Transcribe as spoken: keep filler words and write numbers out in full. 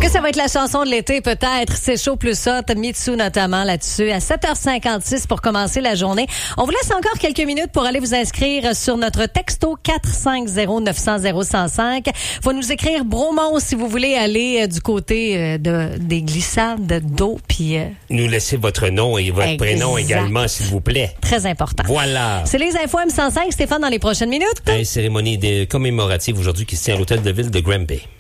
que ça va être la chanson de l'été, peut-être? C'est chaud plus ça. Mitsu notamment là-dessus. À sept heures cinquante-six pour commencer la journée. On vous laisse encore quelques minutes pour aller vous inscrire sur notre texto quatre cinq zéro neuf cent zéro cent cinq. Faut nous écrire Bromont si vous voulez aller euh, du côté euh, de, des glissades d'eau. Puis euh, nous laissez votre nom et votre exact. prénom également, s'il vous plaît. Très important. Voilà. C'est les infos M cent cinq. Stéphane, dans les prochaines minutes. Une cérémonie de commémorative aujourd'hui qui se tient à l'hôtel de ville de Granby.